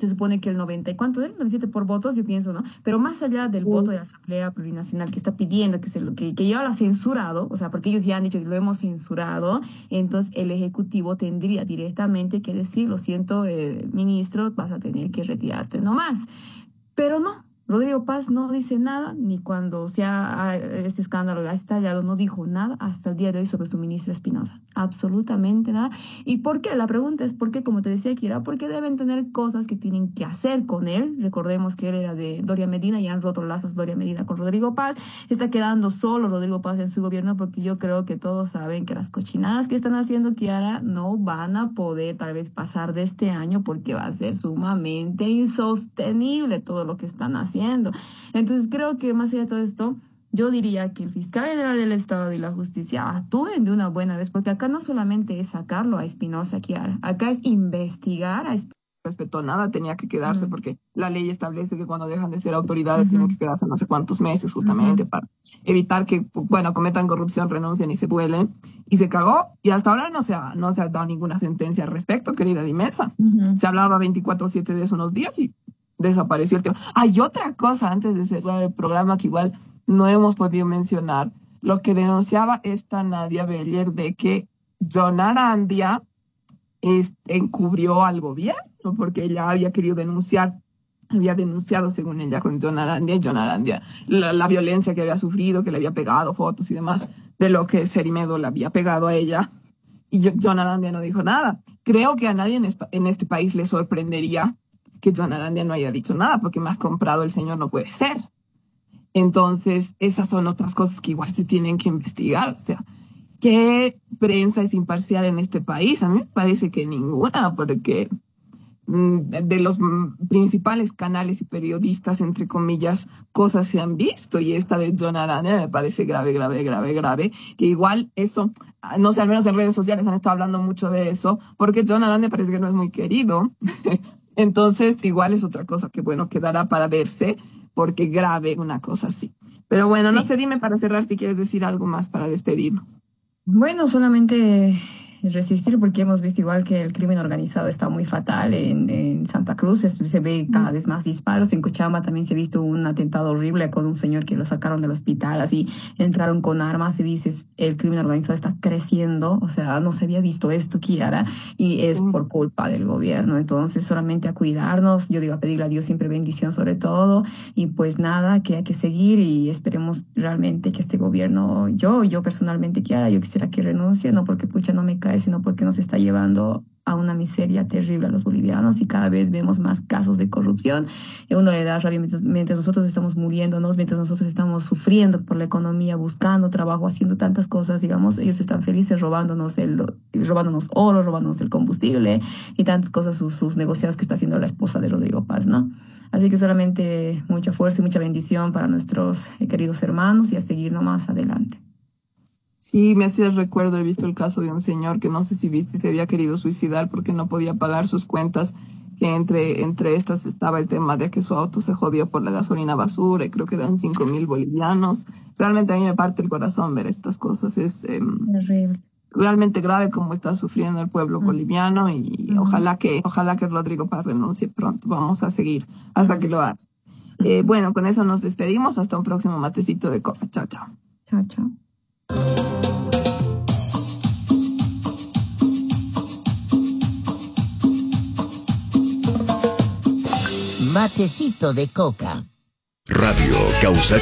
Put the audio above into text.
se supone que el 90 y cuánto, el 97 por votos, yo pienso, ¿no? Pero más allá del voto de la Asamblea Plurinacional que está pidiendo que ya lo ha censurado, o sea, porque ellos ya han dicho que lo hemos censurado, entonces el Ejecutivo tendría directamente que decir, lo siento, ministro, vas a tener que retirarte nomás. Pero no, Rodrigo Paz no dice nada, ni cuando este escándalo ha estallado, no dijo nada hasta el día de hoy sobre su ministro Espinosa. Absolutamente nada. ¿Y por qué? La pregunta es por qué, como te decía, Kira, porque deben tener cosas que tienen que hacer con él. Recordemos que él era de Doria Medina y han roto lazos Doria Medina con Rodrigo Paz. Está quedando solo Rodrigo Paz en su gobierno porque yo creo que todos saben que las cochinadas que están haciendo Kiara no van a poder tal vez pasar de este año porque va a ser sumamente insostenible todo lo que están haciendo. Entonces creo que más allá de todo esto, yo diría que el fiscal general del Estado y la justicia actúen de una buena vez, porque acá no solamente es sacarlo a Espinosa, Kiara, acá es investigar a Espinosa. Respetó nada, tenía que quedarse Mm. porque la ley establece que cuando dejan de ser autoridades Ujú, tienen que quedarse no sé cuántos meses justamente ujú. para evitar que, bueno, cometan corrupción, renuncien y se vuelen. Y se cagó y hasta ahora no se ha dado ninguna sentencia al respecto, querida Dimesa. Ujú. Se hablaba 24/7 de eso unos días y desapareció el tema. Hay otra cosa antes de cerrar el programa que igual no hemos podido mencionar, lo que denunciaba esta Nadia Beller de que John Arandia encubrió al gobierno porque ella había denunciado según ella con John Arandia, y John Arandia la violencia que había sufrido, que le había pegado fotos y demás de lo que Serimedo le había pegado a ella. Y John Arandia no dijo nada. Creo que a nadie en este país le sorprendería que John Arandia no haya dicho nada, porque más comprado el señor no puede ser. Entonces, esas son otras cosas que igual se tienen que investigar. O sea, ¿qué prensa es imparcial en este país? A mí me parece que ninguna, porque de los principales canales y periodistas, entre comillas, cosas se han visto, y esta de John Arana me parece grave, grave, grave, grave, que igual eso, no sé, al menos en redes sociales han estado hablando mucho de eso, porque John Arana me parece que no es muy querido. Entonces, igual es otra cosa que, bueno, quedará para verse, porque grave una cosa así. Pero bueno, no sé, Sí. dime para cerrar si quieres decir algo más para despedirnos. Bueno, solamente resistir porque hemos visto igual que el crimen organizado está muy fatal en Santa Cruz, se ve cada vez más disparos, en Cochabamba también se ha visto un atentado horrible con un señor que lo sacaron del hospital, así entraron con armas y dices, el crimen organizado está creciendo, o sea, no se había visto esto, Kiara, y es por culpa del gobierno, entonces solamente a cuidarnos, yo digo a pedirle a Dios siempre bendición sobre todo, y pues nada, que hay que seguir y esperemos realmente que este gobierno, yo personalmente, Kiara, yo quisiera que renuncie, no porque pucha no me cae, sino porque nos está llevando a una miseria terrible a los bolivianos y cada vez vemos más casos de corrupción. Y uno le da rabia mientras nosotros estamos muriéndonos, mientras nosotros estamos sufriendo por la economía, buscando trabajo, haciendo tantas cosas, digamos, ellos están felices robándonos oro, robándonos el combustible y tantas cosas, sus negociados que está haciendo la esposa de Rodrigo Paz, ¿no? Así que solamente mucha fuerza y mucha bendición para nuestros queridos hermanos y a seguir nomás adelante. Sí, me hacía el recuerdo, he visto el caso de un señor que no sé si viste, se había querido suicidar porque no podía pagar sus cuentas, que entre estas estaba el tema de que su auto se jodió por la gasolina basura, y creo que eran 5.000 bolivianos. Realmente a mí me parte el corazón ver estas cosas, es Terrible. realmente grave cómo está sufriendo el pueblo Mm, boliviano, y mm, ojalá que Rodrigo Paz renuncie pronto, vamos a seguir hasta que mm. lo haga. Bueno, con eso nos despedimos, hasta un próximo matecito de copa, chao, chao. Chao, chao. Matecito de coca. Radio Causa